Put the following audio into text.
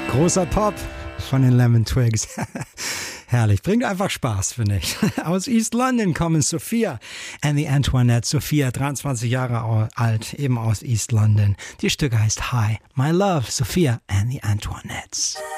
Großer Pop von den Lemon Twigs. Herrlich, bringt einfach Spaß, finde ich. Aus East London kommen Sophia and the Antoinettes. Sophia, 23 Jahre alt, eben aus East London. Die Stücke heißt Hi, My Love, Sophia and the Antoinettes.